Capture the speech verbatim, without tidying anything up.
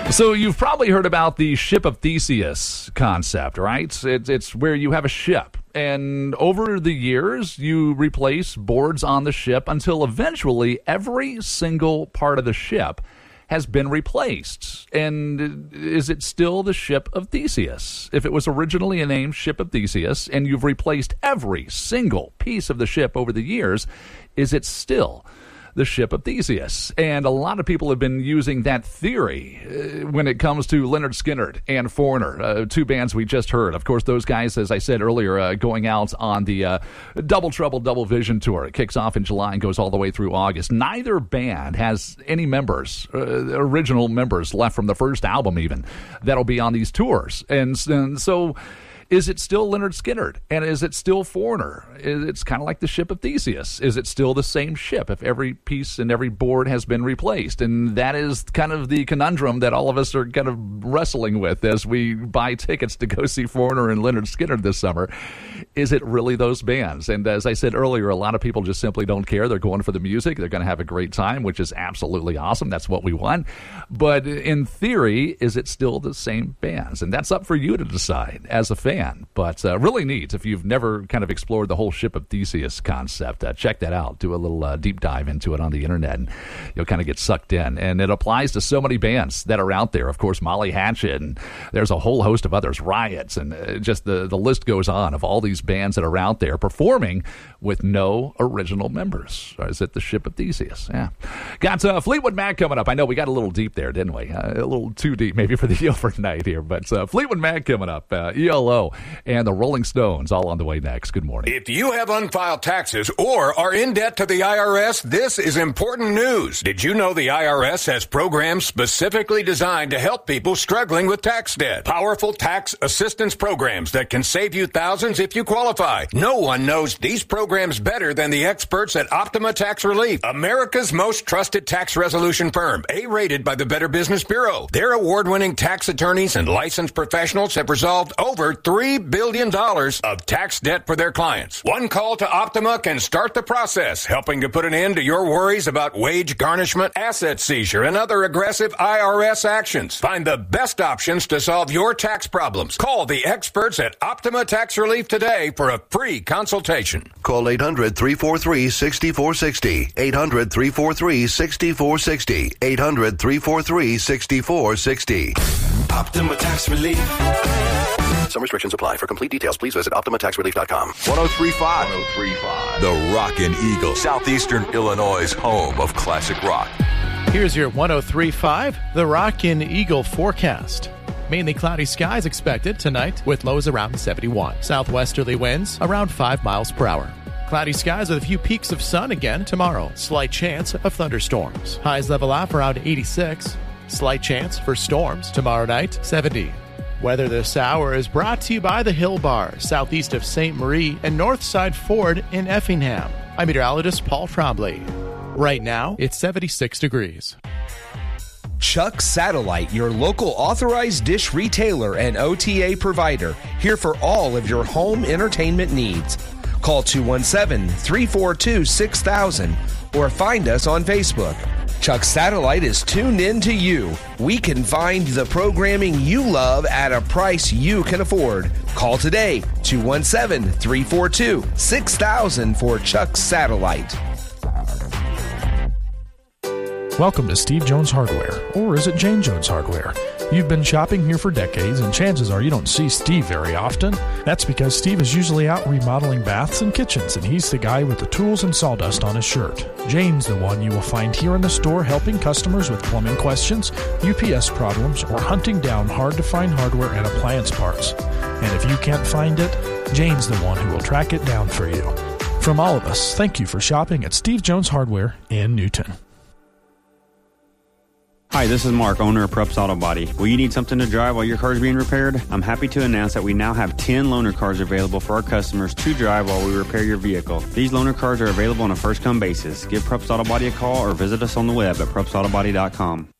So you've probably heard about the Ship of Theseus concept, right? It's, it's where you have a ship, and over the years, you replace boards on the ship until eventually every single part of the ship has been replaced. And is it still the Ship of Theseus? If it was originally named Ship of Theseus, and you've replaced every single piece of the ship over the years, is it still the Ship of Theseus? And a lot of people have been using that theory uh, when it comes to Lynyrd Skynyrd and Foreigner, uh, two bands we just heard. Of course, those guys, as I said earlier, uh, going out on the uh, Double Trouble, Double Vision tour. It kicks off in July and goes all the way through August. Neither band has any members, uh, original members left from the first album even, that'll be on these tours. And, and so... is it still Lynyrd Skynyrd? And is it still Foreigner? It's kind of like the Ship of Theseus. Is it still the same ship if every piece and every board has been replaced? And that is kind of the conundrum that all of us are kind of wrestling with as we buy tickets to go see Foreigner and Lynyrd Skynyrd this summer. Is it really those bands? And as I said earlier, a lot of people just simply don't care. They're going for the music. They're going to have a great time, which is absolutely awesome. That's what we want. But in theory, is it still the same bands? And that's up for you to decide as a fan. But uh, really neat. If you've never kind of explored the whole Ship of Theseus concept, uh, check that out. Do a little uh, deep dive into it on the internet, and you'll kind of get sucked in. And it applies to so many bands that are out there. Of course, Molly Hatchet, and there's a whole host of others, Riots, and uh, just the, the list goes on of all these bands that are out there performing with no original members. Or is it the Ship of Theseus? Yeah. Got uh, Fleetwood Mac coming up. I know we got a little deep there, didn't we? Uh, a little too deep maybe for the overnight here. But uh, Fleetwood Mac coming up. Uh, E L O and the Rolling Stones all on the way next. Good morning. If you have unfiled taxes or are in debt to the I R S, this is important news. Did you know the I R S has programs specifically designed to help people struggling with tax debt? Powerful tax assistance programs that can save you thousands if you qualify. No one knows these programs better than the experts at Optima Tax Relief, America's most trusted tax resolution firm, A-rated by the Better Business Bureau. Their award-winning tax attorneys and licensed professionals have resolved over three billion dollars of tax debt for their clients. One call to Optima can start the process, helping to put an end to your worries about wage garnishment, asset seizure, and other aggressive I R S actions. Find the best options to solve your tax problems. Call the experts at Optima Tax Relief today for a free consultation. Call eight hundred, three four three, six four six zero. eight hundred, three four three, six four six zero. eight hundred, three four three, six four six zero. Optima Tax Relief. Some restrictions apply. For complete details, please visit optima tax relief dot com. one oh three point five. one oh three point five. The Rockin' Eagle. Southeastern Illinois' home of classic rock. Here's your one oh three point five, the Rockin' Eagle forecast. Mainly cloudy skies expected tonight with lows around seventy-one. Southwesterly winds around five miles per hour. Cloudy skies with a few peaks of sun again tomorrow. Slight chance of thunderstorms. Highs level off around eighty-six. Slight chance for storms tomorrow night, seventy. Weather this hour is brought to you by the Hill Bar, southeast of Saint Marie and Northside Ford in Effingham. I'm meteorologist Paul Trombley. Right now, it's seventy-six degrees. Chuck Satellite, your local authorized dish retailer and O T A provider, here for all of your home entertainment needs. Call two one seven, three four two, six thousand or find us on Facebook. Chuck Satellite is tuned in to you. We can find the programming you love at a price you can afford. Call today, two one seven, three four two, six thousand for Chuck Satellite. Welcome to Steve Jones Hardware, or is it Jane Jones Hardware? You've been shopping here for decades, and chances are you don't see Steve very often. That's because Steve is usually out remodeling baths and kitchens, and he's the guy with the tools and sawdust on his shirt. Jane's the one you will find here in the store helping customers with plumbing questions, U P S problems, or hunting down hard-to-find hardware and appliance parts. And if you can't find it, Jane's the one who will track it down for you. From all of us, thank you for shopping at Steve Jones Hardware in Newton. Hi, this is Mark, owner of Prups Auto Body. Will you need something to drive while your car is being repaired? I'm happy to announce that we now have ten loaner cars available for our customers to drive while we repair your vehicle. These loaner cars are available on a first-come basis. Give Prups Auto Body a call or visit us on the web at prups auto body dot com.